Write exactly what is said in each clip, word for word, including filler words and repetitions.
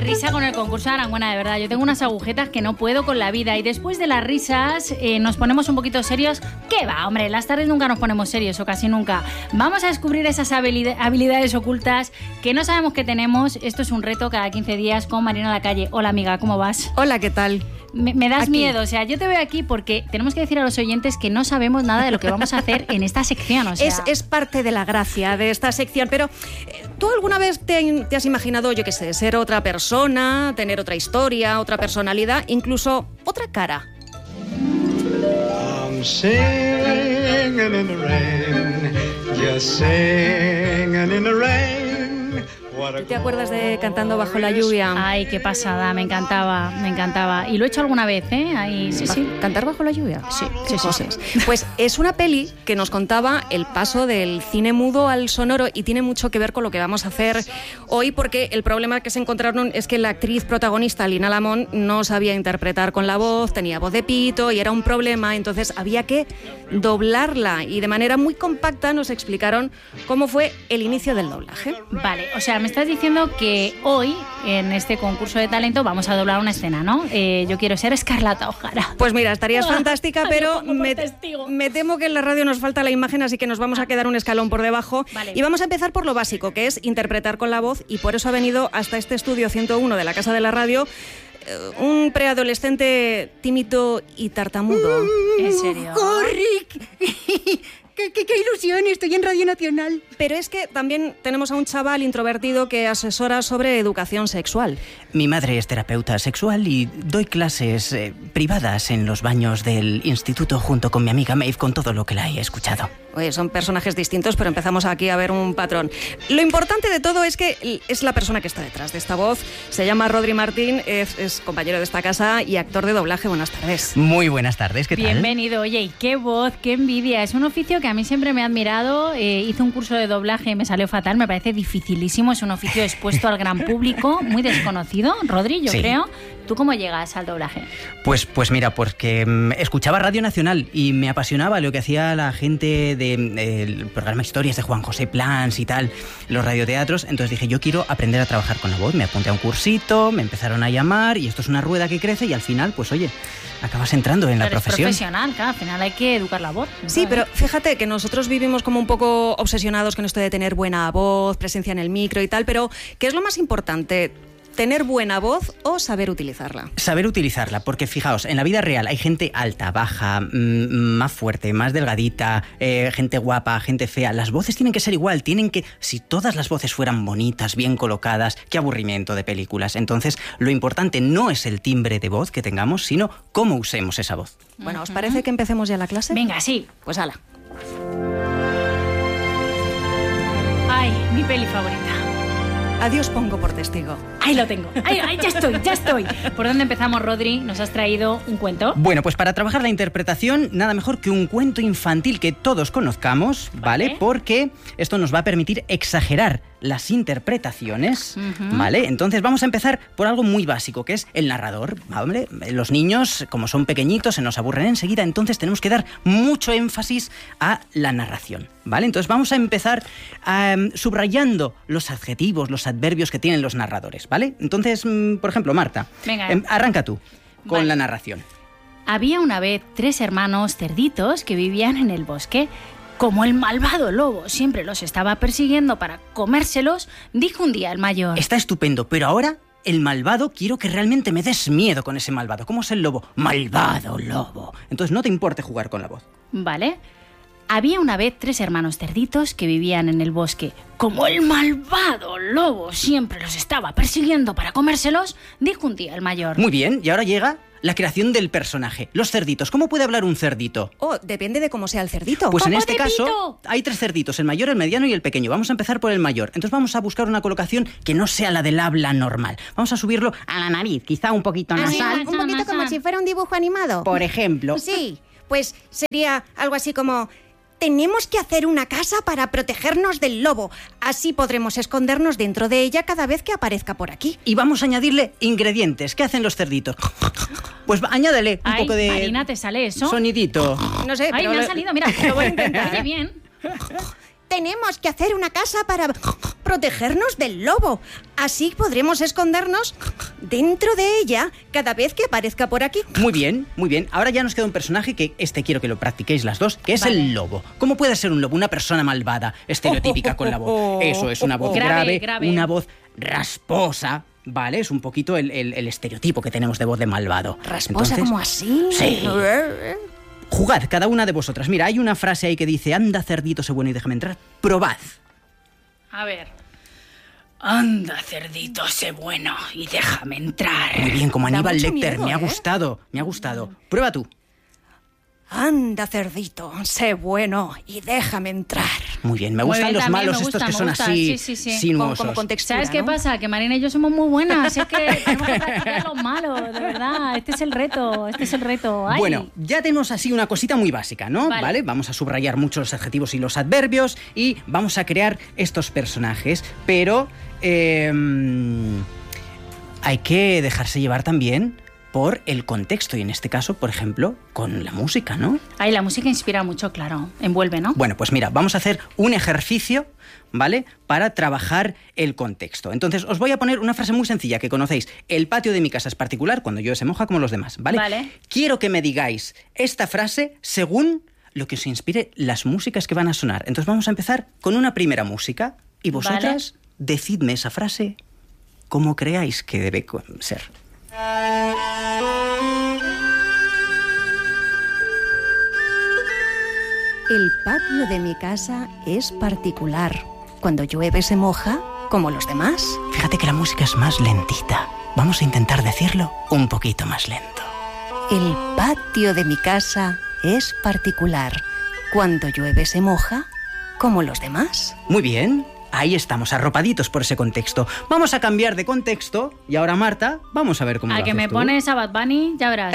risa con el concurso de Aranguana, de verdad. Yo tengo unas agujetas que no puedo con la vida. Y después de las risas eh, nos ponemos un poquito serios. ¿Qué va, hombre? Las tardes nunca nos ponemos serios, o casi nunca. Vamos a descubrir esas habilidades, habilidades ocultas que no sabemos que tenemos. Esto es un reto cada quince días con Marina Lacalle. Hola, amiga, ¿cómo vas? Hola, ¿qué tal? Me, me das Aquí. miedo, o sea, yo te veo aquí porque tenemos que decir a los oyentes que no sabemos nada de lo que vamos a hacer en esta sección, o sea... Es, es parte de la gracia de esta sección, pero eh, ¿tú alguna vez te, te has imaginado, yo qué sé, ser otra persona, tener otra historia, otra personalidad, incluso otra cara? I'm singing in the rain, just singing in the rain. ¿Tú te acuerdas de Cantando bajo la lluvia? Ay, qué pasada, me encantaba, me encantaba. Y lo he hecho alguna vez, ¿eh? Ahí, sí, sí. ¿Cantar bajo la lluvia? Sí, sí, sí, sí. Pues es una peli que nos contaba el paso del cine mudo al sonoro y tiene mucho que ver con lo que vamos a hacer hoy, porque el problema que se encontraron es que la actriz protagonista, Lina Lamont, no sabía interpretar con la voz, tenía voz de pito y era un problema, entonces había que doblarla y de manera muy compacta nos explicaron cómo fue el inicio del doblaje. Vale, o sea, me estás diciendo que hoy, en este concurso de talento, vamos a doblar una escena, ¿no? Eh, yo quiero ser Escarlata O'Hara. Pues mira, estarías Ah, fantástica, yo pero pongo por me, testigo. me temo que en la radio nos falta la imagen, así que nos vamos a quedar un escalón por debajo. Vale. Y vamos a empezar por lo básico, que es interpretar con la voz, y por eso ha venido hasta este estudio ciento uno de la Casa de la Radio eh, un preadolescente tímido y tartamudo. ¿En serio? ¡Corric! ¡Qué, qué, qué ilusión! Estoy en Radio Nacional. Pero es que también tenemos a un chaval introvertido que asesora sobre educación sexual. Mi madre es terapeuta sexual y doy clases eh, privadas en los baños del instituto junto con mi amiga Maeve, con todo lo que la he escuchado. Oye, son personajes distintos, pero empezamos aquí a ver un patrón. Lo importante de todo es que es la persona que está detrás de esta voz. Se llama Rodri Martín, es, es compañero de esta casa y actor de doblaje. Buenas tardes. Muy buenas tardes, ¿qué tal? Bienvenido, oye, y qué voz, qué envidia. Es un oficio que a mí siempre me ha admirado. Eh, hice un curso de doblaje y me salió fatal, me parece dificilísimo. Es un oficio expuesto al gran público, muy desconocido. Rodri, yo Sí. creo. ¿Tú cómo llegas al doblaje? Pues, pues mira, porque mm, escuchaba Radio Nacional y me apasionaba lo que hacía la gente del de, el programa Historias de Juan José Plans y tal, los radioteatros. Entonces dije, yo quiero aprender a trabajar con la voz. Me apunté a un cursito, me empezaron a llamar y esto es una rueda que crece y al final, pues oye, acabas entrando en la Eres profesión. profesional, claro, al final hay que educar la voz. Sí, pero fíjate que nosotros vivimos como un poco obsesionados con esto de tener buena voz, presencia en el micro y tal, pero ¿qué es lo más importante? ¿Tener buena voz o saber utilizarla? Saber utilizarla, porque fijaos, en la vida real hay gente alta, baja, mmm, más fuerte, más delgadita, eh, gente guapa, gente fea. Las voces tienen que ser igual, tienen que... Si todas las voces fueran bonitas, bien colocadas, qué aburrimiento de películas. Entonces, lo importante no es el timbre de voz que tengamos, sino cómo usemos esa voz. Bueno, ¿os parece que empecemos ya la clase? Venga, sí. Pues hala. Ay, mi peli favorita. Adiós pongo por testigo. Ahí lo tengo. Ahí, ahí, ya estoy, ya estoy. ¿Por dónde empezamos, Rodri? ¿Nos has traído un cuento? Bueno, pues para trabajar la interpretación, nada mejor que un cuento infantil que todos conozcamos, ¿vale? Vale. Porque esto nos va a permitir exagerar las interpretaciones, Ujú. ¿vale? Entonces vamos a empezar por algo muy básico, que es el narrador, ¿vale? Los niños, como son pequeñitos, se nos aburren enseguida, entonces tenemos que dar mucho énfasis a la narración, ¿vale? Entonces vamos a empezar um, subrayando los adjetivos, los adverbios que tienen los narradores, ¿vale? Entonces, mm, por ejemplo, Marta, Venga. em, arranca tú con Vale. la narración. Había una vez tres hermanos cerditos que vivían en el bosque. Como el malvado lobo siempre los estaba persiguiendo para comérselos, dijo un día el mayor. Está estupendo, pero ahora el malvado, quiero que realmente me des miedo con ese malvado. ¿Cómo es el lobo? Malvado lobo. Entonces no te importe jugar con la voz. Vale. Había una vez tres hermanos cerditos que vivían en el bosque. Como el malvado lobo siempre los estaba persiguiendo para comérselos, dijo un día el mayor. Muy bien, y ahora llega la creación del personaje. Los cerditos. ¿Cómo puede hablar un cerdito? Oh, depende de cómo sea el cerdito. Pues en ¡Popo este de caso pito! hay tres cerditos, el mayor, el mediano y el pequeño. Vamos a empezar por el mayor. Entonces vamos a buscar una colocación que no sea la del habla normal. Vamos a subirlo a la nariz, quizá un poquito Ah, sí, nasal. un poquito como si fuera un dibujo animado. Por ejemplo. Sí, pues sería algo así como... Tenemos que hacer una casa para protegernos del lobo. Así podremos escondernos dentro de ella cada vez que aparezca por aquí. Y vamos a añadirle ingredientes. ¿Qué hacen los cerditos? Pues añádale un Ay, poco de Marina, ¿te sale eso? sonidito. No sé, Ay, pero me ha lo- salido, mira. lo voy a intentar. Oye, bien. tenemos que hacer una casa para protegernos del lobo. Así podremos escondernos dentro de ella cada vez que aparezca por aquí. Muy bien, muy bien. Ahora ya nos queda un personaje que este quiero que lo practiquéis las dos, que es Vale. el lobo. ¿Cómo puede ser un lobo? Una persona malvada, estereotípica con la voz. Eso es, una voz Grave, grave, grave. una voz rasposa, ¿vale? Es un poquito el, el- el estereotipo que tenemos de voz de malvado. Rasposa Entonces, como así. Sí. Jugad, cada una de vosotras. Mira, hay una frase ahí que dice, anda cerdito, sé bueno y déjame entrar. Probad. A ver. Anda, cerdito, sé bueno y déjame entrar. Muy bien, como Da Aníbal mucho Lecter. miedo, Me ha ¿eh? gustado, me ha gustado. Prueba tú. Anda, cerdito, sé bueno y déjame entrar. Muy bien, me Muy gustan bien, los también malos me gusta, estos que me son gusta. así, Sí, sí, sí. sinuosos. Como con textura, ¿Sabes qué ¿no? pasa? Que Marina y yo somos muy buenas. Es que tenemos que practicar los malos, de verdad. Este es el reto, este es el reto. Ay. Bueno, ya tenemos así una cosita muy básica, ¿no? Vale. Vamos a subrayar mucho los adjetivos y los adverbios y vamos a crear estos personajes, pero eh, hay que dejarse llevar también por el contexto y en este caso, por ejemplo, con la música, ¿no? Ay, la música inspira mucho, claro. Envuelve, ¿no? Bueno, pues mira, vamos a hacer un ejercicio, ¿vale? Para trabajar el contexto. Entonces, os voy a poner una frase muy sencilla que conocéis. El patio de mi casa es particular, cuando llueve se moja como los demás, ¿vale? Vale. Quiero que me digáis esta frase según lo que os inspire las músicas que van a sonar. Entonces, vamos a empezar con una primera música y vosotras decidme esa frase como creáis que debe co- ser. El patio de mi casa es particular. Cuando llueve se moja, como los demás. Fíjate que la música es más lentita. Vamos a intentar decirlo un poquito más lento. El patio de mi casa es particular. Cuando llueve se moja, como los demás. Muy bien, ahí estamos, arropaditos por ese contexto. Vamos a cambiar de contexto y ahora, Marta, vamos a ver cómo A lo que haces me tú. pones a Bad Bunny, ya verás.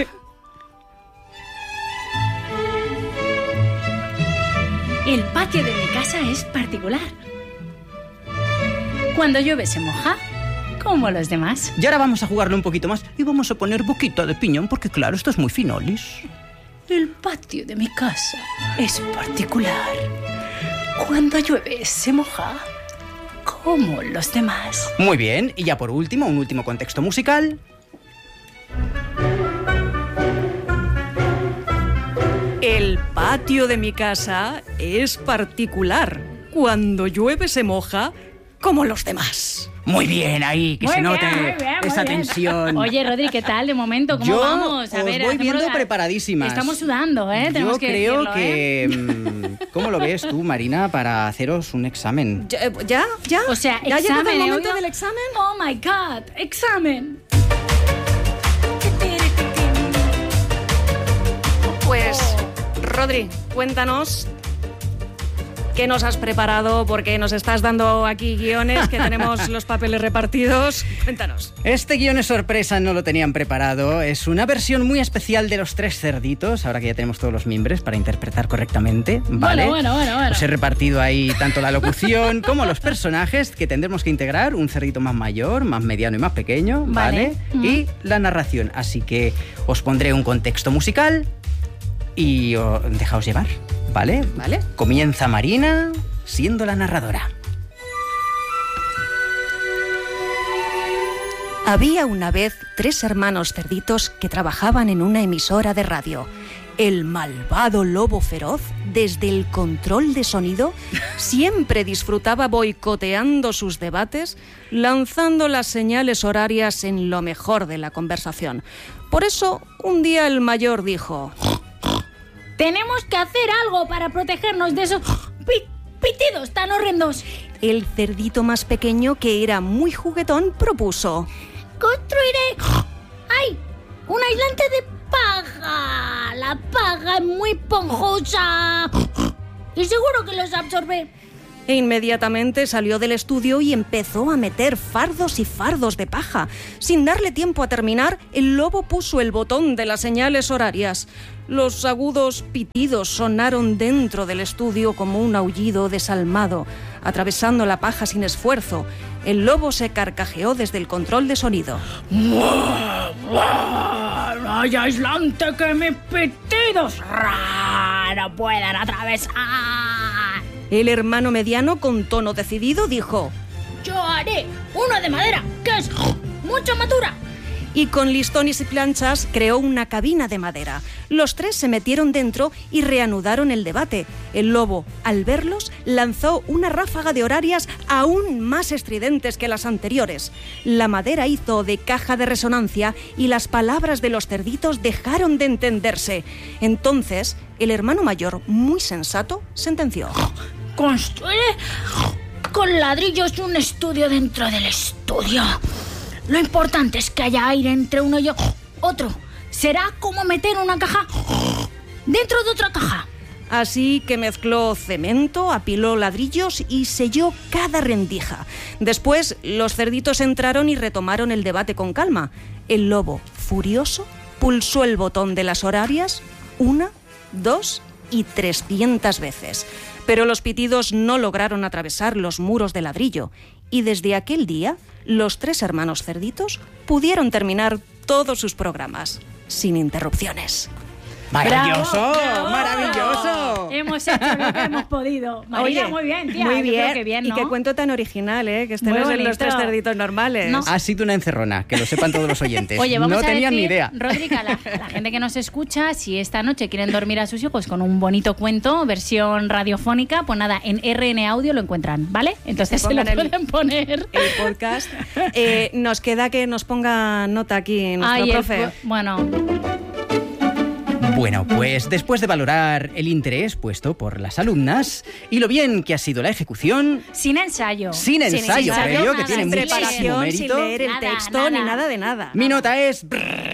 El patio de mi casa es particular. Cuando llueve se moja, como los demás. Y ahora vamos a jugarlo un poquito más y vamos a poner boquita de piñón porque, claro, esto es muy finolis. El patio de mi casa es particular. Cuando llueve se moja, como los demás. Muy bien, y ya por último, un último contexto musical. El patio de mi casa es particular. Cuando llueve se moja, como los demás. Muy bien, ahí, que Muy se bien, note muy bien, muy esa bien. tensión. Oye, Rodri, ¿qué tal de momento? ¿Cómo Yo vamos? os voy hacemos viendo la- preparadísimas. Estamos sudando, ¿eh? Yo Tenemos que creo decirlo, ¿eh? que... mm, ¿Cómo lo ves tú, Marina, para haceros un examen? ¿Ya? ¿Ya? ¿Ya? O sea, ¿Ya ha llegado examen, el ¿he momento oído? del examen? Oh my God, examen. Pues, Rodri, cuéntanos qué nos has preparado, porque nos estás dando aquí guiones, que tenemos los papeles repartidos. Cuéntanos. Este guión es sorpresa, no lo tenían preparado. Es una versión muy especial de Los Tres Cerditos, ahora que ya tenemos todos los miembros para interpretar correctamente, ¿vale? Bueno, bueno, bueno, bueno. Os he repartido ahí tanto la locución como los personajes que tendremos que integrar, un cerdito más mayor, más mediano y más pequeño, ¿vale? Vale. Y la narración, así que os pondré un contexto musical y oh, dejaos llevar, ¿vale? Vale. Comienza Marina siendo la narradora. Había una vez tres hermanos cerditos que trabajaban en una emisora de radio. El malvado lobo feroz, desde el control de sonido, siempre disfrutaba boicoteando sus debates, lanzando las señales horarias en lo mejor de la conversación. Por eso, un día el mayor dijo: Tenemos que hacer algo para protegernos de esos pi- pitidos tan horrendos. El cerdito más pequeño, que era muy juguetón, propuso: Construiré... ¡Ay! Un aislante de paja. La paja es muy esponjosa. Y seguro que los absorbe. E inmediatamente salió del estudio y empezó a meter fardos y fardos de paja. Sin darle tiempo a terminar, el lobo puso el botón de las señales horarias. Los agudos pitidos sonaron dentro del estudio como un aullido desalmado, atravesando la paja sin esfuerzo. El lobo se carcajeó desde el control de sonido. No hay aislante que mis pitidos ra, no puedan atravesar. El hermano mediano, con tono decidido, dijo: Yo haré uno de madera, que es mucho más dura. Y con listones y planchas creó una cabina de madera. Los tres se metieron dentro y reanudaron el debate. El lobo, al verlos, lanzó una ráfaga de horarias aún más estridentes que las anteriores. La madera hizo de caja de resonancia y las palabras de los cerditos dejaron de entenderse. Entonces, el hermano mayor, muy sensato, sentenció: Construye con ladrillos un estudio dentro del estudio. Lo importante es que haya aire entre uno y otro. Será como meter una caja dentro de otra caja. Así que mezcló cemento, apiló ladrillos y selló cada rendija. Después, los cerditos entraron y retomaron el debate con calma. El lobo, furioso, pulsó el botón de las horarias una, dos y trescientas veces. Pero los pitidos no lograron atravesar los muros de ladrillo. Y desde aquel día, los tres hermanos cerditos pudieron terminar todos sus programas sin interrupciones. ¡Maravilloso! ¡Bravo, bravo! ¡Maravilloso! Hemos hecho lo que hemos podido. María, Oye, muy bien, tía. Muy Yo bien. creo que bien, ¿no? Y qué cuento tan original, ¿eh? Que este Muy no es en bonito. los tres cerditos normales. No. Ha sido una encerrona, que lo sepan todos los oyentes. Oye, vamos no a tenían decir, ni idea. Rodrigo, la, la gente que nos escucha, si esta noche quieren dormir a sus hijos con un bonito cuento, versión radiofónica, pues nada, en R N Audio lo encuentran, ¿vale? Entonces Se se, lo pongan el- pueden poner. El podcast. Eh, nos queda que nos ponga nota aquí nuestro Ay, el profe. pu- bueno, Bueno, pues después de valorar el interés puesto por las alumnas y lo bien que ha sido la ejecución, sin ensayo. sin ensayo ensayo, previo, que nada, tiene sin muchísimo Preparación, sin mérito, leer el Nada, texto, nada. ni nada de nada. mi nota es...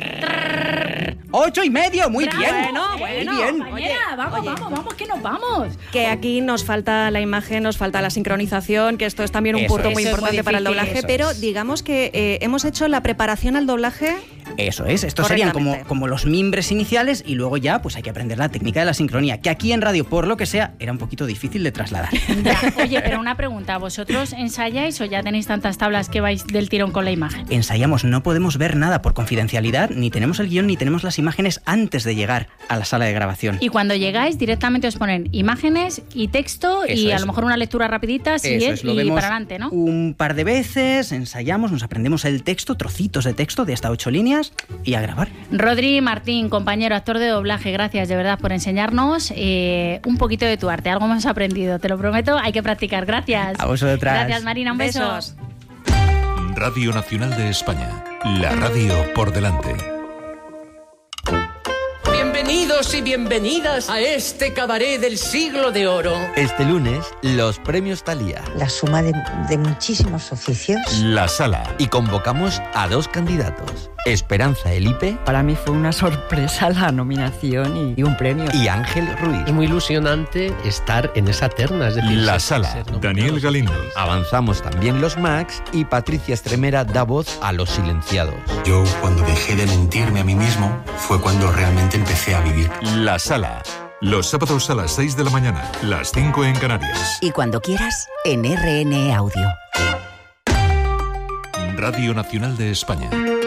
¡Ocho y medio! ¡Muy Bravo, bien! bueno, Muy bueno. bien. Compañera, vamos, oye. vamos, vamos, que nos vamos. Que aquí nos falta la imagen, nos falta la sincronización, que esto es también un Eso punto es. muy Eso es importante muy para el difícil. doblaje, Eso pero es. digamos que eh, hemos hecho la preparación al doblaje. Eso es, estos serían como, Correctamente. como los mimbres iniciales y luego ya pues hay que aprender la técnica de la sincronía, que aquí en radio, por lo que sea, era un poquito difícil de trasladar. Ya, oye, pero una pregunta, ¿vosotros ensayáis o ya tenéis tantas tablas que vais del tirón con la imagen? Ensayamos, no podemos ver nada por confidencialidad, ni tenemos el guión ni tenemos las imágenes antes de llegar a la sala de grabación. Y cuando llegáis directamente os ponen imágenes y texto Eso y a es. lo mejor una lectura rapidita, sí, Eso es, lo y vemos para adelante, ¿no? un par de veces, ensayamos, nos aprendemos el texto, trocitos de texto de hasta ocho líneas y a grabar. Rodri Martín, compañero, actor de doblaje, gracias de verdad por enseñarnos eh, un poquito de tu arte. Algo hemos aprendido, te lo prometo, hay que practicar. Gracias. A vosotras. Gracias, Marina, un beso. Besos. Radio Nacional de España. La radio por delante. Bienvenidos y bienvenidas a este cabaret del siglo de oro. Este lunes, los premios Thalía. La suma de, de muchísimos oficios. La sala. Y convocamos a dos candidatos. Esperanza Elipe Para mí fue una sorpresa la nominación y, y un premio. y Ángel Ruiz. Es muy ilusionante estar en esa terna. Es decir, La ser- sala. ser nominados. Daniel Galindo. Avanzamos también los Max y Patricia Estremera da voz a los silenciados. Yo, cuando dejé de mentirme a mí mismo, fue cuando realmente empecé a vivir. La sala. Los sábados a las seis de la mañana, las cinco en Canarias. Y cuando quieras, en R N Audio. Radio Nacional de España.